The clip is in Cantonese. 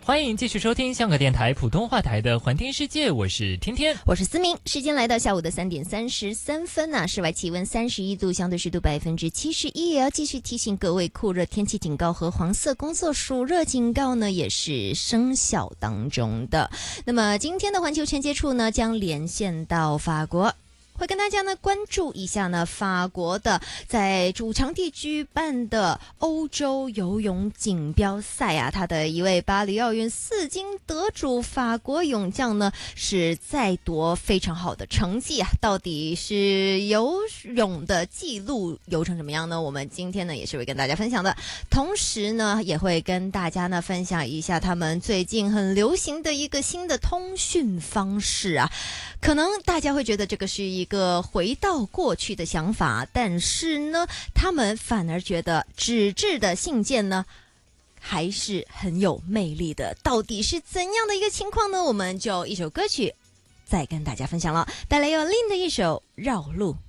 欢迎继续收听香港电台普通话台的环听世界，我是天天， 我是思明。时间来到下午的3点33分啊，室外气温31度，相对湿度71%。也要继续提醒各位，酷热天气警告和黄色工作暑热警告呢也是生效当中的。那么今天的环球全接触呢将连线到法国。会跟大家呢关注一下呢法国的在主场地举办的欧洲游泳锦标赛啊，他的一位巴黎奥运4金得主法国泳将呢是再夺非常好的成绩啊，到底是游泳的记录游成怎么样呢？我们今天呢也是会跟大家分享的，同时呢也会跟大家呢分享一下他们最近很流行的一个新的通讯方式啊。可能大家会觉得这个是一个回到过去的想法，但是呢，他们反而觉得纸质的信件呢还是很有魅力的。到底是怎样的一个情况呢？我们就一首歌曲再跟大家分享了，带来由 Lin 的一首《绕路》。